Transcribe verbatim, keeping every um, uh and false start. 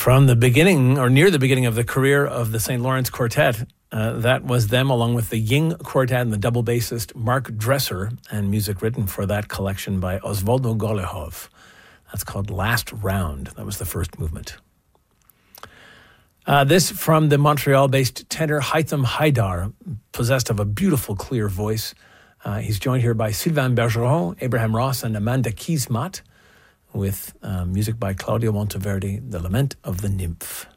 From the beginning, or near the beginning of the career of the Saint Lawrence Quartet, uh, that was them along with the Ying Quartet and the double bassist Mark Dresser, and music written for that collection by Osvaldo Golehov. That's called Last Round. That was the first movement. Uh, this from the Montreal-based tenor Haitham Haidar, possessed of a beautiful, clear voice. Uh, he's joined here by Sylvain Bergeron, Abraham Ross, and Amanda Kismat, with uh, music by Claudio Monteverdi, The Lament of the Nymph.